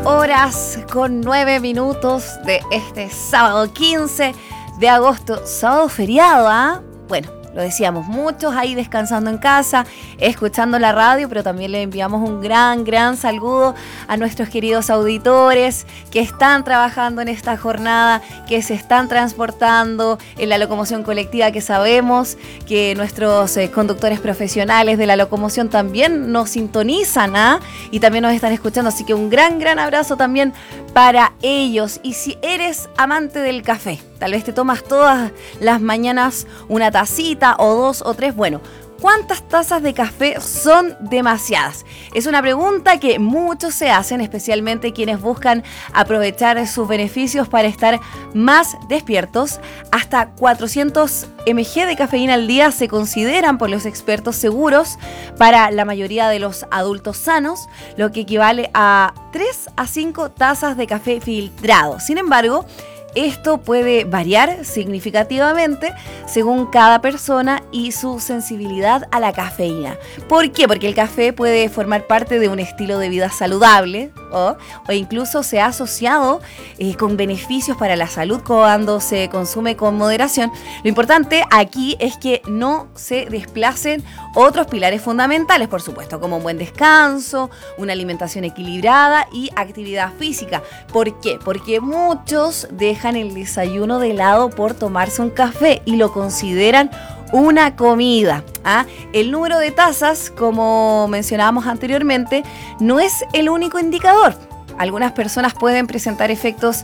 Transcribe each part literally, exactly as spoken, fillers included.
horas con nueve minutos de este sábado quince de agosto, sábado feriado, ¿ah? ¿eh? Bueno, lo decíamos, muchos ahí descansando en casa, escuchando la radio, pero también le enviamos un gran, gran saludo a nuestros queridos auditores que están trabajando en esta jornada, que se están transportando en la locomoción colectiva, que sabemos que nuestros eh, conductores profesionales de la locomoción también nos sintonizan, ¿ah? ¿eh? Y también nos están escuchando, así que un gran, gran abrazo también para ellos. Y si eres amante del café, tal vez te tomas todas las mañanas una tacita o dos o tres, bueno, ¿cuántas tazas de café son demasiadas? Es una pregunta que muchos se hacen, especialmente quienes buscan aprovechar sus beneficios para estar más despiertos. Hasta cuatrocientos miligramos de cafeína al día se consideran por los expertos seguros para la mayoría de los adultos sanos, lo que equivale a tres a cinco tazas de café filtrado. Sin embargo, esto puede variar significativamente según cada persona y su sensibilidad a la cafeína. ¿Por qué? Porque el café puede formar parte de un estilo de vida saludable o, o incluso se ha asociado eh, con beneficios para la salud cuando se consume con moderación. Lo importante aquí es que no se desplacen otros pilares fundamentales, por supuesto, como un buen descanso, una alimentación equilibrada y actividad física. ¿Por qué? Porque muchos dejan el desayuno de lado por tomarse un café y lo consideran una comida. ¿ah? El número de tazas, como mencionábamos anteriormente, no es el único indicador. Algunas personas pueden presentar efectos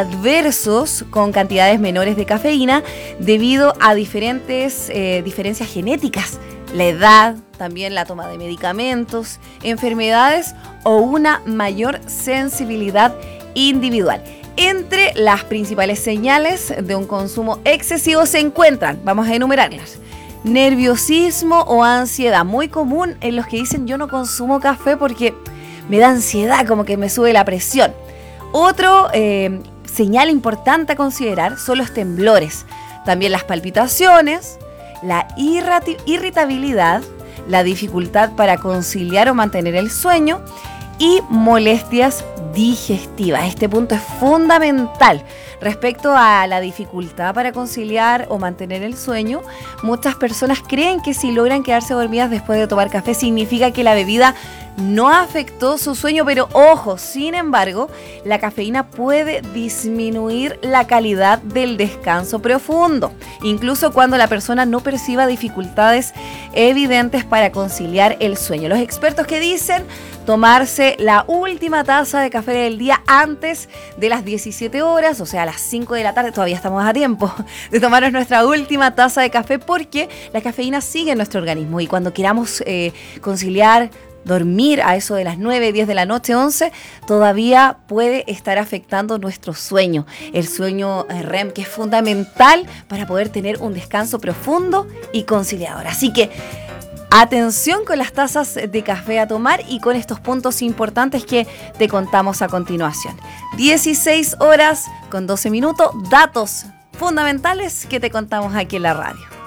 adversos con cantidades menores de cafeína debido a diferentes eh, diferencias genéticas, la edad, también la toma de medicamentos, enfermedades o una mayor sensibilidad individual. Entre las principales señales de un consumo excesivo se encuentran, vamos a enumerarlas: nerviosismo o ansiedad, muy común en los que dicen yo no consumo café porque me da ansiedad, como que me sube la presión. Otro eh, señal importante a considerar son los temblores, también las palpitaciones, la irrati- irritabilidad, la dificultad para conciliar o mantener el sueño y molestias digestivas. Este punto es fundamental. Respecto a la dificultad para conciliar o mantener el sueño, muchas personas creen que si logran quedarse dormidas después de tomar café significa que la bebida no afectó su sueño, pero ojo, sin embargo, la cafeína puede disminuir la calidad del descanso profundo, incluso cuando la persona no perciba dificultades evidentes para conciliar el sueño. Los expertos que dicen tomarse la última taza de café del día antes de las diecisiete horas, o sea, a las cinco de la tarde, todavía estamos a tiempo de tomarnos nuestra última taza de café, porque la cafeína sigue en nuestro organismo y cuando queramos eh, conciliar, dormir a eso de las nueve, diez de la noche, once, todavía puede estar afectando nuestro sueño, el sueño R E M, que es fundamental para poder tener un descanso profundo y conciliador. Así que atención con las tazas de café a tomar y con estos puntos importantes que te contamos a continuación. dieciséis horas con doce minutos, datos fundamentales que te contamos aquí en la radio.